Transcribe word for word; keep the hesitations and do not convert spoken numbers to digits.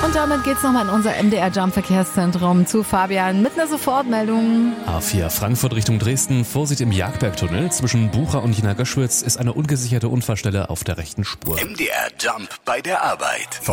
Und damit geht's nochmal in unser M D R Jump Verkehrszentrum zu Fabian mit einer Sofortmeldung. A vier Frankfurt Richtung Dresden. Vorsicht im Jagdbergtunnel. Zwischen Bucha und Jena Göschwitz ist eine ungesicherte Unfallstelle auf der rechten Spur. M D R Jump bei der Arbeit.